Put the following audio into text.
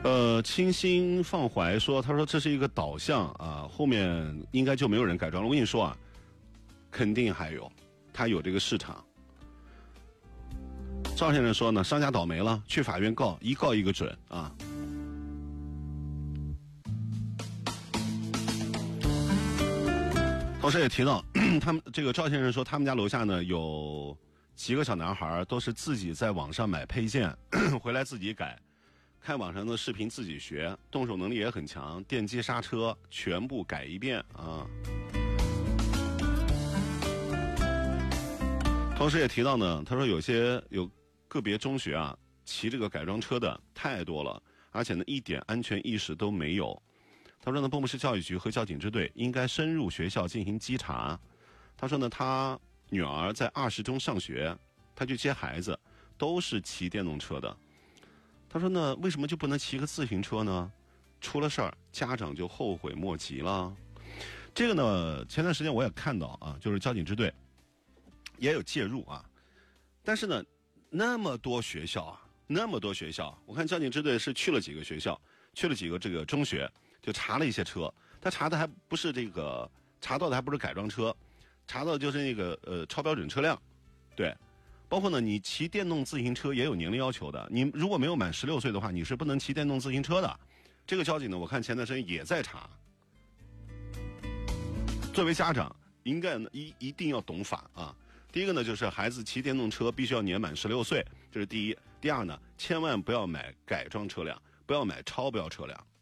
清新放怀说，他说这是一个导向啊，后面应该就没有人改装了。我跟你说啊，肯定还有，他有这个市场。赵先生说呢，商家倒霉了，去法院告，一告一个准啊。同时也提到，他们这个赵先生说，他们家楼下呢有几个小男孩都是自己在网上买配件回来自己改，看网上的视频自己学，动手能力也很强，电机刹车全部改一遍啊。同时也提到呢，他说有个别中学啊，骑这个改装车的太多了，而且呢一点安全意识都没有。他说呢，蚌埠市教育局和交警支队应该深入学校进行稽查。他说呢，他女儿在20中上学，他去接孩子，都是骑电动车的。他说呢，为什么就不能骑个自行车呢？出了事儿，家长就后悔莫及了。这个呢，前段时间我也看到啊，就是交警支队也有介入啊。但是呢，那么多学校，我看交警支队是去了几个学校，去了几个这个中学，就查了一些车。他查的还不是查到的还不是改装车，查到的就是那个超标准车辆，对。包括呢，你骑电动自行车也有年龄要求的，你如果没有满16岁的话，你是不能骑电动自行车的。这个交警呢，我看前段时间也在查。作为家长，应该一定要懂法啊。第一个呢，就是孩子骑电动车必须要年满16岁，这是第一。第二呢，千万不要买改装车辆，不要买超标车辆。